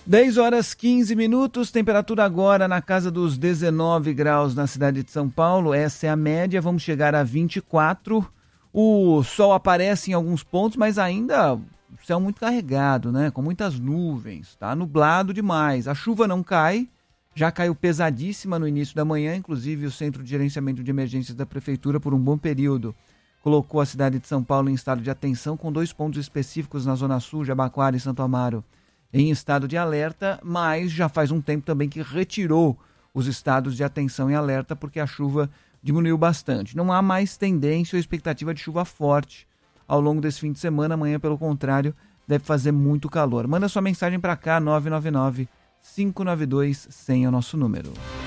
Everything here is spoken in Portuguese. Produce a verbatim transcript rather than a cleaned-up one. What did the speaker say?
dez horas quinze minutos, temperatura agora na casa dos dezenove graus na cidade de São Paulo. Essa é a média, vamos chegar a vinte e quatro. O sol aparece em alguns pontos, mas ainda o céu muito carregado, né? Com muitas nuvens, tá nublado demais. A chuva não cai, já caiu pesadíssima no início da manhã, inclusive o Centro de Gerenciamento de Emergências da Prefeitura, por um bom período, colocou a cidade de São Paulo em estado de atenção, com dois pontos específicos na Zona Sul, Jabaquara e Santo Amaro, em estado de alerta, mas já faz um tempo também que retirou os estados de atenção e alerta porque a chuva diminuiu bastante. Não há mais tendência ou expectativa de chuva forte ao longo desse fim de semana. Amanhã, pelo contrário, deve fazer muito calor. Manda sua mensagem para cá, nove nove nove, cinco nove dois, cem é o nosso número.